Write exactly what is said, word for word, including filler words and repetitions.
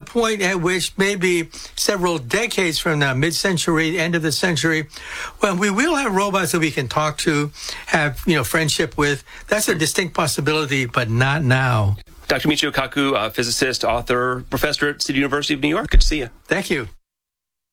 point at which maybe several decades from now, mid-century, end of the century, when we will have robots that we can talk to, have, you know, friendship with. That's a distinct possibility, but not now. Doctor Michio Kaku, uh, physicist, author, professor at City University of New York. Good to see you. Thank you.